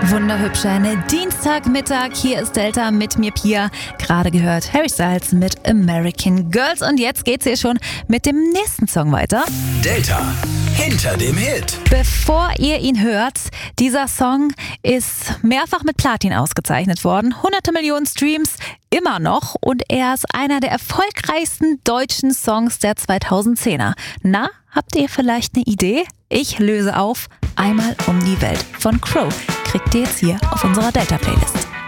Wunderhübscher Dienstagmittag. Hier ist Delta mit mir, Pia. Gerade gehört Harry Styles mit American Girls. Und jetzt geht's hier schon mit dem nächsten Song weiter. Delta hinter dem Hit. Bevor ihr ihn hört, dieser Song ist mehrfach mit Platin ausgezeichnet worden. Hunderte Millionen Streams immer noch. Und er ist einer der erfolgreichsten deutschen Songs der 2010er. Na, habt ihr vielleicht eine Idee? Ich löse auf. Einmal um die Welt von Crow kriegt ihr jetzt hier auf unserer Delta-Playlist.